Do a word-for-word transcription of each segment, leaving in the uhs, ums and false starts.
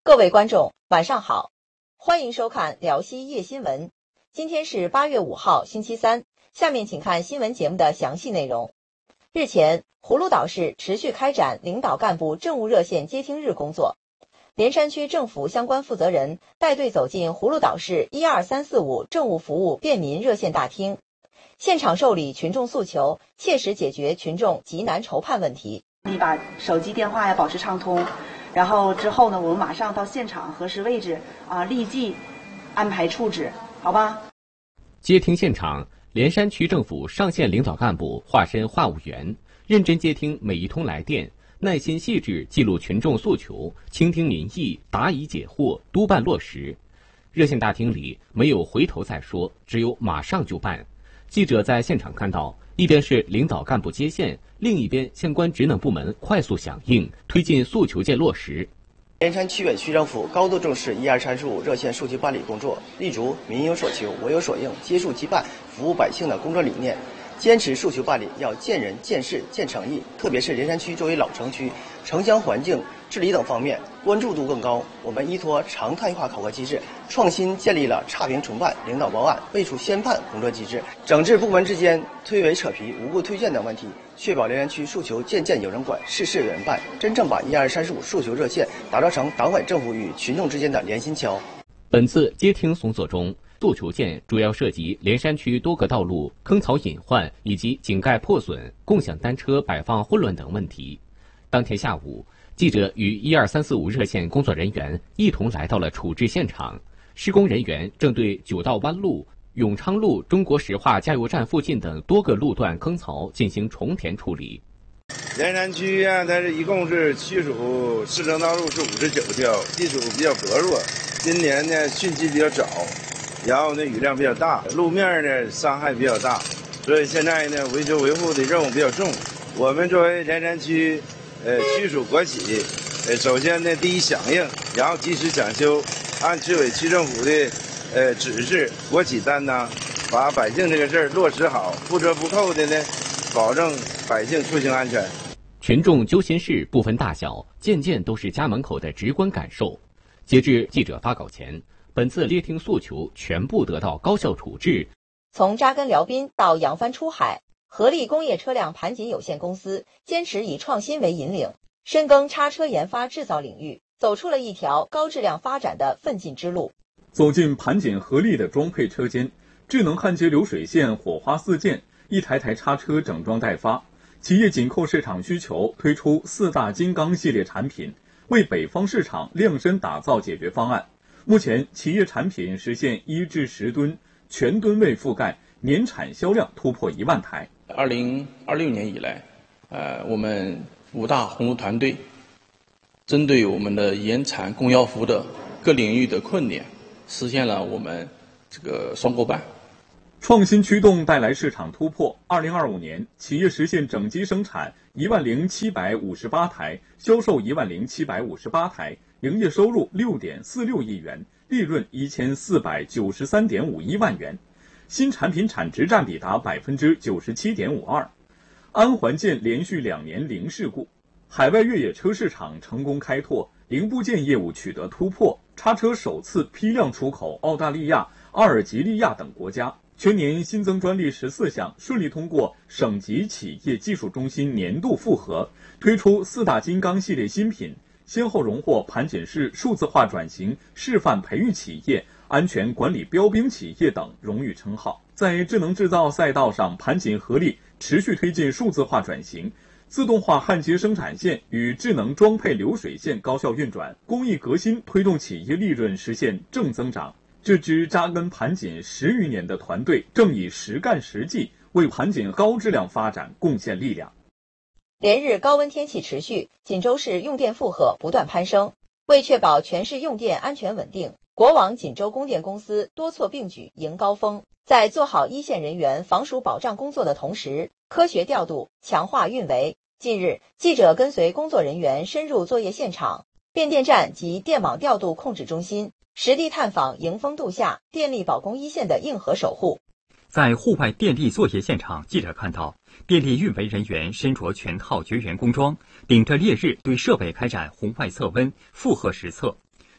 各位观众，晚上好，欢迎收看辽西夜新闻。今天是八月五号，星期三。下面请看新闻节目的详细内容。日前，葫芦岛市持续开展领导干部政务热线接听日工作。连山区政府相关负责人带队走进葫芦岛市一二三四五政务服务便民热线大厅，现场受理群众诉求，切实解决群众急难愁盼问题。 你把手机电话呀保持畅通，然后之后呢，我们马上到现场核实位置啊，立即安排处置，好吧？ 接听现场，连山区政府上线领导干部化身话务员，认真接听每一通来电，耐心细致记录群众诉求，倾听民意，答疑解惑，督办落实。热线大厅里没有回头再说，只有马上就办。记者在现场看到，一边是领导干部接线，另一边相关职能部门快速响应，推进诉求件落实。 连山区委区政府高度重视一二三四五热线诉求办理工作，立足民有所求，我有所应，接触即办，服务百姓的工作理念，坚持诉求办理要见人、见事、见诚意。特别是连山区作为老城区，城乡环境、治理等方面关注度更高。我们依托常态化考核机制，创新建立了差评重办、领导报案、未出先判工作机制，整治部门之间推诿扯皮、无故推荐等问题，确保连山区诉求件件有人管，事事有人办，真正把一二三四五诉求热线打造成党委政府与群众之间的连心桥。 本次接听松作中，诉求件主要涉及连山区多个道路坑槽隐患以及井盖破损、共享单车摆放混乱等问题。当天下午，记者与一二三四五热线工作人员一同来到了处置现场。施工人员正对九道湾路、永昌路中国石化加油站附近等多个路段坑槽进行重填处理。 连山区啊，它是一共是区属市政道路是五十九条，地处比较薄弱。今年呢汛期比较早，然后呢雨量比较大，路面呢伤害比较大，所以现在呢维修维护的任务比较重。我们作为连山区呃区属国企，呃首先呢第一响应，然后及时抢修，按区委区政府的呃指示，国企担当，把百姓这个事儿落实好，不折不扣的呢保证百姓出行安全。 群众揪心事不分大小，件件都是家门口的直观感受。截至记者发稿前，本次接听诉求全部得到高效处置。 从扎根辽滨到扬帆出海，合力工业车辆盘锦有限公司坚持以创新为引领，深耕叉车研发制造领域，走出了一条高质量发展的奋进之路。 走进盘锦合力的装配车间，智能焊接流水线火花四溅，一台台叉车整装待发。企业紧扣市场需求，推出四大金刚系列产品，为北方市场量身打造解决方案。目前，企业产品实现一至十吨全吨位覆盖，年产销量突破一万台。 二零二六年以来，呃，我们五大红炉团队针对我们的研产供药服的各领域的困点，实现了我们这个双过半。 创新驱动带来市场突破。二零二五年，企业实现整机生产一万零七百五十八台，销售一万零七百五十八台，营业收入六点四六亿元，利润一千四百九十三点五一万元，新产品产值占比达百分之九十七点五二。安环建连续两年零事故，海外越野车市场成功开拓，零部件业务取得突破，叉车首次批量出口澳大利亚、阿尔及利亚等国家。全年新增专利十四项，顺利通过省级企业技术中心年度复核，推出四大金刚系列新品，先后荣获盘锦市数字化转型示范培育企业、安全管理标兵企业等荣誉称号。在智能制造赛道上，盘锦合力持续推进数字化转型，自动化焊接生产线与智能装配流水线高效运转，工艺革新推动企业利润实现正增长。这支扎根盘锦十余年的团队正以实干实际为盘锦高质量发展贡献力量。 连日高温天气持续，锦州市用电负荷不断攀升。为确保全市用电安全稳定，国网锦州供电公司多措并举迎高峰，在做好一线人员防暑保障工作的同时，科学调度，强化运维。近日，记者跟随工作人员深入作业现场、变电站及电网调度控制中心，实地探访迎风度夏电力保供一线的硬核守护。 在户外电力作业现场，记者看到电力运维人员身着全套绝缘工装，顶着烈日对设备开展红外测温、负荷实测。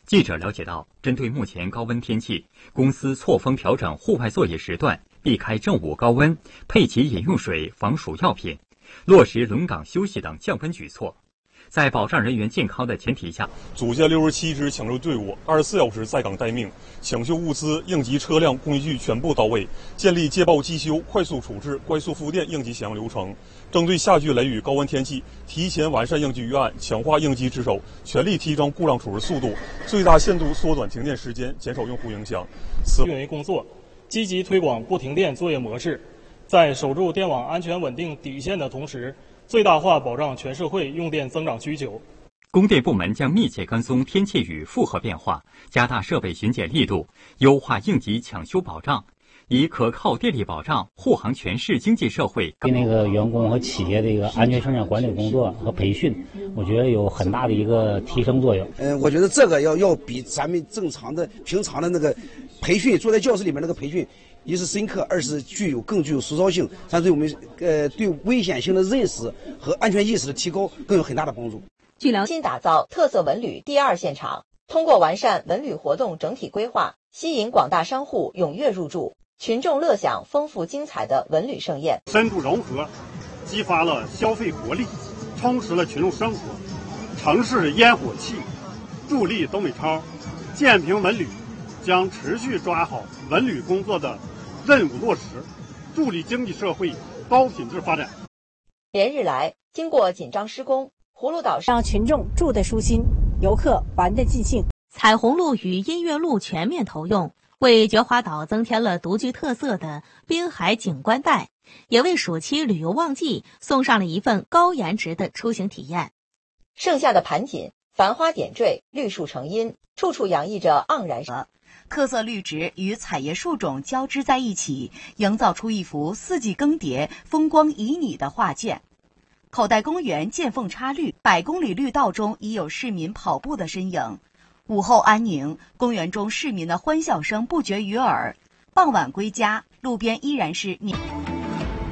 记者了解到，针对目前高温天气，公司错峰调整户外作业时段，避开正午高温，配齐饮用水、防暑药品，落实轮岗休息等降温举措。在保障人员健康的前提下， 组建六十七支抢救队伍，二十四小时在岗待命，抢救物资、应急车辆、工具全部到位，建立接报即修、快速处置、快速复电应急响应流程。针对夏季雷雨高温天气，提前完善应急预案，强化应急值守，全力提升故障处置速度，最大限度缩短停电时间，减少用户影响。此运维工作积极推广不停电作业模式，在守住电网安全稳定底线的同时，最大化保障全社会用电增长需求。 供电部门将密切跟踪天气与负荷变化，加大设备巡检力度，优化应急抢修保障，以可靠电力保障护航全市经济社会。 对那个员工和企业的一个安全生产管理工作和培训，我觉得有很大的一个提升作用。 嗯，我觉得这个要要比咱们正常的平常的那个培训，坐在教室里面那个培训，一是深刻，二是具有更具有实操性，但对我们呃对危险性的认识和安全意识的提高更有很大的帮助。 据了解，新打造特色文旅第二现场，通过完善文旅活动整体规划，吸引广大商户踊跃入驻，群众乐享丰富精彩的文旅盛宴。 深度融合，激发了消费活力，充实了群众生活。城市烟火气，助力东北超，建平文旅将持续抓好文旅工作的任务落实，助力经济社会高品质发展。 连日来，经过紧张施工，葫芦岛让群众住得舒心，游客玩得尽兴。 彩虹路与音乐路全面投用，为觉华岛增添了独具特色的滨海景观带，也为暑期旅游旺季送上了一份高颜值的出行体验。 盛夏的盘锦，繁花点缀，绿树成荫，处处洋溢着盎然。 特色绿植与彩叶树种交织在一起，营造出一幅四季更迭、风光旖旎的画卷。口袋公园见缝插绿，百公里绿道中已有市民跑步的身影。午后安宁，公园中市民的欢笑声不绝于耳。傍晚归家，路边依然是你。